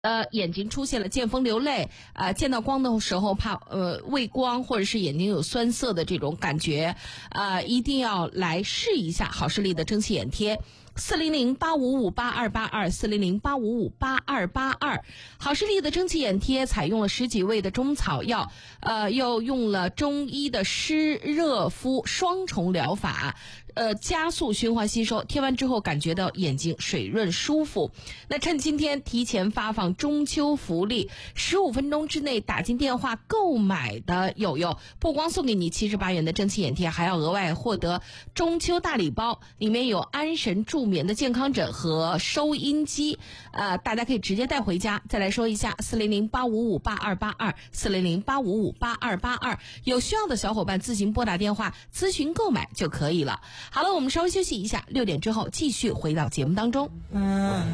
眼睛出现了见风流泪，见到光的时候怕畏光或者是眼睛有酸涩的这种感觉，一定要来试一下好视力的蒸汽眼贴。400-855-8282，400-855-8282。好视力的蒸汽眼贴采用了10几味的中草药，又用了中医的湿热敷双重疗法，加速循环吸收，贴完之后感觉到眼睛水润舒服。那趁今天提前发放中秋福利，15分钟之内打进电话购买的友友，不光送给你78元的蒸汽眼贴，还要额外获得中秋大礼包，里面有安神助眠的健康枕和收音机，大家可以直接带回家。再来说一下400-855-8282，400-855-8282，有需要的小伙伴自行拨打电话咨询购买就可以了。好了，我们稍微休息一下，6点之后继续回到节目当中。